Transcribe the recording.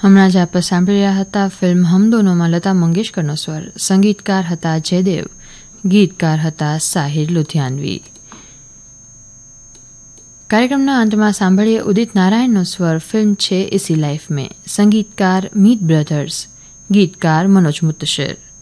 હમણાં જ આપણે સાંભળી રહ્યા હતા ફિલ્મ હમ દોનોમાં લતા મંગેશકરનો સ્વર. સંગીતકાર હતા જયદેવ, ગીતકાર હતા સાહિર લુધિયાનવી. કાર્યક્રમના અંતમાં સાંભળીએ ઉદિત નારાયણનો સ્વર. ફિલ્મ છે ઇસી લાઈફ મેં. સંગીતકાર મીત બ્રધર્સ, ગીતકાર મનોજ મુત્તશર.